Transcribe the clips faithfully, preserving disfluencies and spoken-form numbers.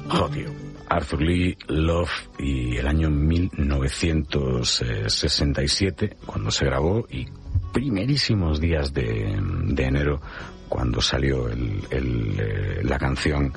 Odio. Arthur Lee, Love, y el año mil novecientos sesenta y siete, cuando se grabó, y primerísimos días de, de enero, cuando salió el, el, eh, la canción.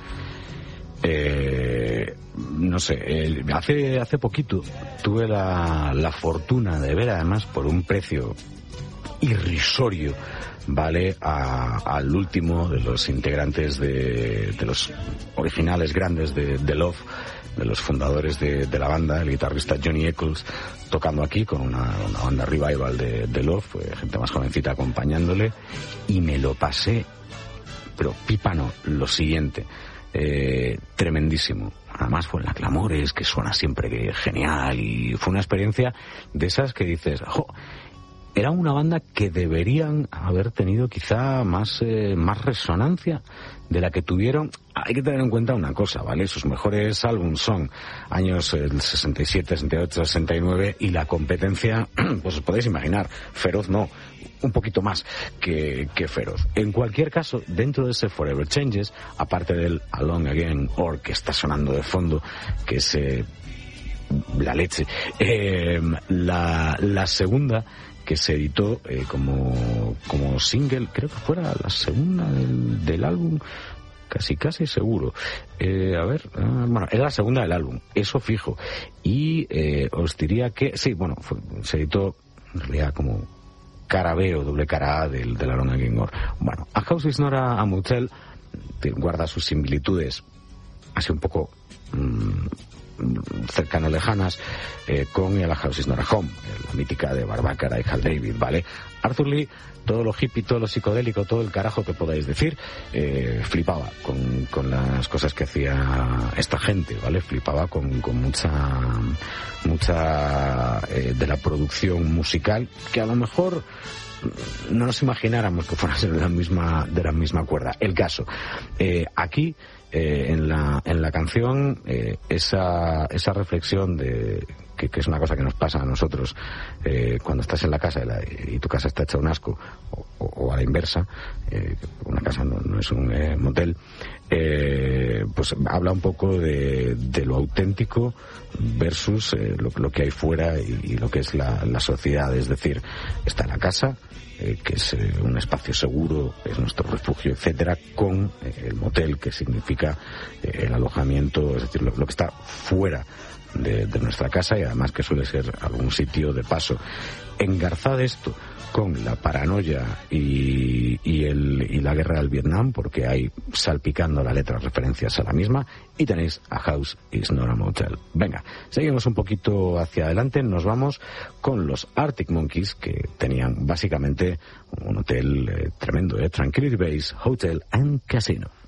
Eh, no sé, eh, hace hace poquito tuve la, la fortuna de ver, además, por un precio irrisorio, vale, a, al último de los integrantes de, de los originales grandes de, de Love, de los fundadores de, de la banda, el guitarrista Johnny Eccles, tocando aquí con una, una banda revival de, de Love, eh, gente más jovencita acompañándole, y me lo pasé, pero pípano, lo siguiente. Eh, tremendísimo. Además fue en la Clamores, que suena siempre genial, y fue una experiencia de esas que dices, jo, era una banda que deberían haber tenido quizá más eh, más resonancia de la que tuvieron. Hay que tener en cuenta una cosa, ¿vale? Sus mejores álbumes son años el sesenta y siete, sesenta y ocho, sesenta y nueve, y la competencia, pues os podéis imaginar, feroz no, un poquito más que, que feroz. En cualquier caso, dentro de ese Forever Changes, aparte del Along Again Or, que está sonando de fondo, que es eh, la leche, eh, la, la segunda, que se editó eh, como, como single, creo que fuera la segunda del, del álbum, casi casi seguro. Eh, a ver, uh, bueno, era la segunda del álbum, eso fijo. Y eh, os diría que, sí, bueno, fue, se editó en realidad como cara B o doble cara A del, del Along Again Or. Bueno, A House Is Not a Motel guarda sus similitudes así un poco mmm, cercano lejanas eh, con el A House Is Not a Home, la mítica de Barbácara y Hal David, ¿vale? Arthur Lee, todo lo hippie, todo lo psicodélico, todo el carajo que podáis decir, eh, flipaba con, con las cosas que hacía esta gente, ¿vale? Flipaba con, con mucha mucha eh, de la producción musical, que a lo mejor no nos imagináramos que fuera de la misma de la misma cuerda. El caso, eh, aquí eh, en la en la canción, eh, esa esa reflexión de que, que es una cosa que nos pasa a nosotros eh, cuando estás en la casa y, la, y tu casa está hecha un asco, o, o, o a la inversa, eh, una casa no, no es un eh, motel, eh, pues habla un poco de, de lo auténtico versus eh, lo, lo que hay fuera y, y lo que es la, la sociedad. Es decir, está la casa, eh, que es eh, un espacio seguro, es nuestro refugio, etcétera, con eh, el motel, que significa eh, el alojamiento, es decir, lo, lo que está fuera de, de nuestra casa, y además que suele ser algún sitio de paso. Engarzad esto con la paranoia y, y, el, y la guerra del Vietnam, porque hay salpicando la letra referencias a la misma, y tenéis A House Is Not a Motel. Venga, seguimos un poquito hacia adelante, nos vamos con los Arctic Monkeys, que tenían básicamente un hotel eh, tremendo, eh, Tranquility Base Hotel and Casino.